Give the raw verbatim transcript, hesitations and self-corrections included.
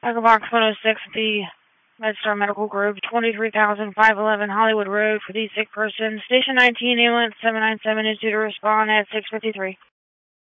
Echo Box one oh six at the MedStar Medical Group, twenty-three thousand five eleven Hollywood Road for the sick person. Station nineteen, ambulance seven nine seven is due to respond at six fifty-three.